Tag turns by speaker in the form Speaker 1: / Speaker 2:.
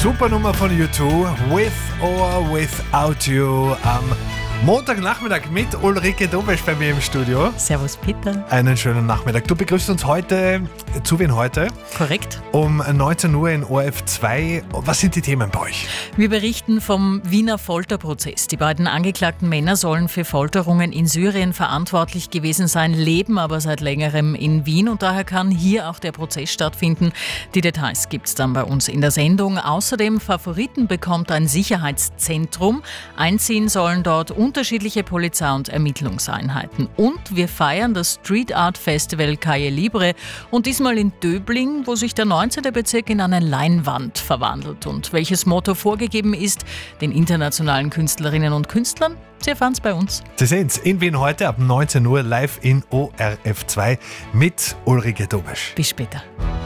Speaker 1: Super Nummer von U2, With or Without You, am Montagnachmittag mit Ulrike Dobesch bei mir im Studio.
Speaker 2: Servus Peter.
Speaker 1: Einen schönen Nachmittag. Du begrüßt uns heute, zu wen heute?
Speaker 2: Korrekt.
Speaker 1: Um 19 Uhr in ORF 2. Was sind die Themen bei euch?
Speaker 2: Wir berichten vom Wiener Folterprozess. Die beiden angeklagten Männer sollen für Folterungen in Syrien verantwortlich gewesen sein, leben aber seit längerem in Wien und daher kann hier auch der Prozess stattfinden. Die Details gibt es dann bei uns in der Sendung. Außerdem Favoriten bekommt ein Sicherheitszentrum. Einziehen sollen dort unterschiedliche Polizei- und Ermittlungseinheiten. Und wir feiern das Street Art Festival Calle Libre und diesmal in Döbling, wo sich der 19. Bezirk in eine Leinwand verwandelt. Und welches Motto vorgegeben ist den internationalen Künstlerinnen und Künstlern, Sie erfahren es bei uns.
Speaker 1: Sie sehen es in Wien heute ab 19 Uhr live in ORF 2 mit Ulrike Dobesch.
Speaker 2: Bis später.